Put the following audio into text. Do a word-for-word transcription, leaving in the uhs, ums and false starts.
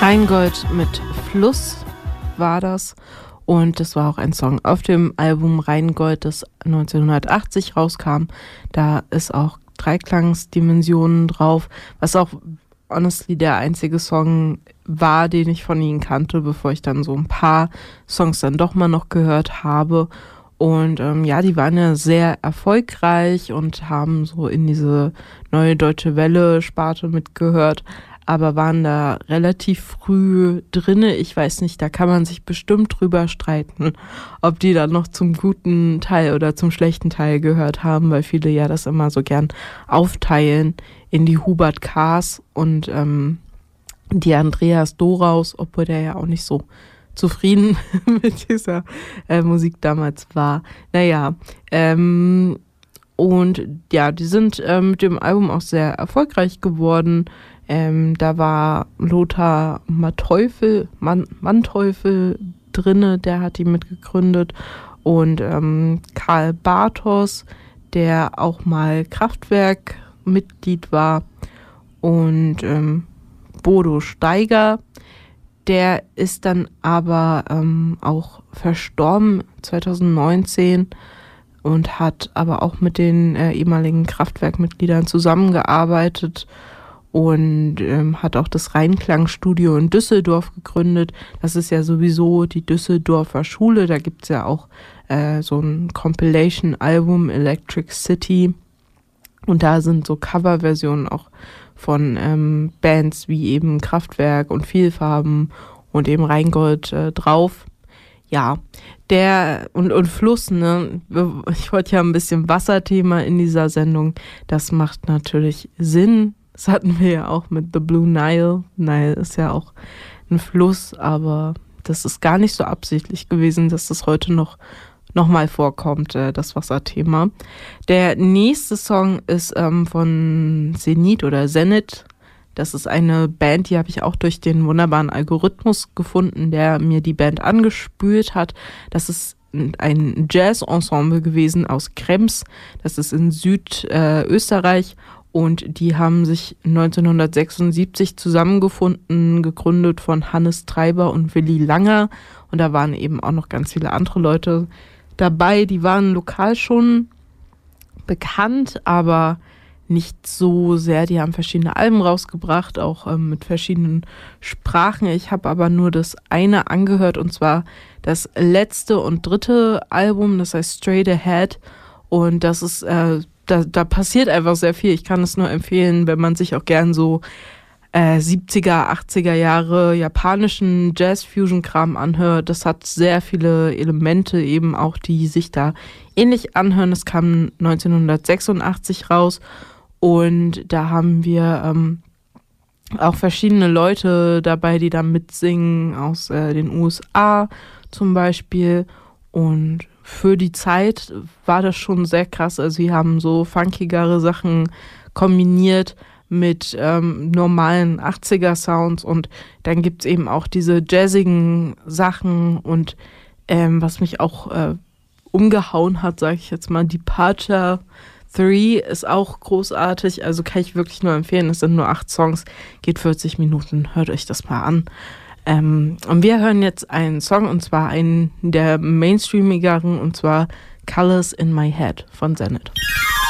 Rheingold mit Fluss war das. Und das war auch ein Song auf dem Album Rheingold, das neunzehnhundertachtzig rauskam. Da ist auch Dreiklangsdimensionen drauf, was auch honestly der einzige Song war, den ich von ihnen kannte, bevor ich dann so ein paar Songs dann doch mal noch gehört habe. Und ähm, ja, die waren ja sehr erfolgreich und haben so in diese neue Deutsche Welle-Sparte mitgehört, aber waren da relativ früh drinne. Ich weiß nicht, da kann man sich bestimmt drüber streiten, ob die dann noch zum guten Teil oder zum schlechten Teil gehört haben, weil viele ja das immer so gern aufteilen in die Hubert Kahrs und ähm, die Andreas Doraus, obwohl der ja auch nicht so zufrieden mit dieser äh, Musik damals war. Naja, ähm, und ja, die sind äh, mit dem Album auch sehr erfolgreich geworden. Ähm, da war Lothar Manteuffel, Man, Manteuffel drinne, der hat die mitgegründet, und ähm, Karl Bartos, der auch mal Kraftwerk-Mitglied war, und ähm, Bodo Steiger, der ist dann aber ähm, auch verstorben zweitausendneunzehn und hat aber auch mit den äh, ehemaligen Kraftwerk-Mitgliedern zusammengearbeitet und ähm, hat auch das Rheinklangstudio in Düsseldorf gegründet. Das ist ja sowieso die Düsseldorfer Schule. Da gibt es ja auch äh, so ein Compilation-Album, Electric City. Und da sind so Coverversionen auch von ähm, Bands wie eben Kraftwerk und Vielfarben und eben Rheingold äh, drauf. Ja, der und, und Fluss, ne? Ich wollte ja ein bisschen Wasserthema in dieser Sendung. Das macht natürlich Sinn. Das hatten wir ja auch mit The Blue Nile. Nile ist ja auch ein Fluss, aber das ist gar nicht so absichtlich gewesen, dass das heute noch nochmal vorkommt, äh, das Wasserthema. Der nächste Song ist ähm, von Zenit oder Zenit. Das ist eine Band, die habe ich auch durch den wunderbaren Algorithmus gefunden, der mir die Band angespült hat. Das ist ein Jazz-Ensemble gewesen aus Krems. Das ist in Südösterreich. Und die haben sich neunzehnhundertsechsundsiebzig zusammengefunden, gegründet von Hannes Treiber und Willi Langer. Und da waren eben auch noch ganz viele andere Leute dabei. Die waren lokal schon bekannt, aber nicht so sehr. Die haben verschiedene Alben rausgebracht, auch ähm, mit verschiedenen Sprachen. Ich habe aber nur das eine angehört, und zwar das letzte und dritte Album, das heißt Straight Ahead. Und das ist äh, Da, da passiert einfach sehr viel. Ich kann es nur empfehlen, wenn man sich auch gern so äh, siebziger, achtziger Jahre japanischen Jazz-Fusion-Kram anhört. Das hat sehr viele Elemente eben auch, die sich da ähnlich anhören. Das kam neunzehnhundertsechsundachtzig raus, und da haben wir ähm, auch verschiedene Leute dabei, die da mitsingen, aus äh, den U S A zum Beispiel. Und für die Zeit war das schon sehr krass. Also sie haben so funkigere Sachen kombiniert mit ähm, normalen achtziger-Sounds, und dann gibt es eben auch diese jazzigen Sachen, und ähm, was mich auch äh, umgehauen hat, sage ich jetzt mal, Departure drei ist auch großartig. Also kann ich wirklich nur empfehlen. Es sind nur acht Songs, geht vierzig Minuten, hört euch das mal an. Ähm, und wir hören jetzt einen Song, und zwar einen der mainstreamigeren, und zwar Colors in My Head von Zenit.